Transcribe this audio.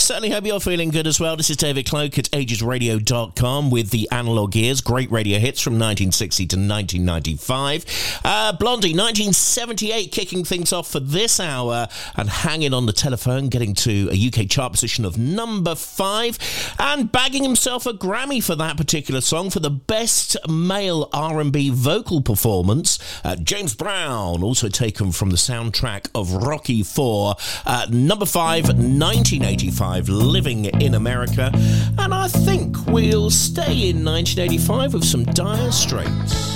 certainly hope you're feeling good as well. This is David Cloak at agesradio.com with the Analog Years. Great radio hits from 1960 to 1995. Blondie, 1978, kicking things off for this hour and hanging on the telephone, getting to a UK chart position of number 5 and bagging himself a Grammy for that particular song for the best male R&B vocal performance. James Brown, also taken from the soundtrack of Rocky IV. Number 5, 1985, Living in America. And I think we'll stay in 1985 with some Dire Straits.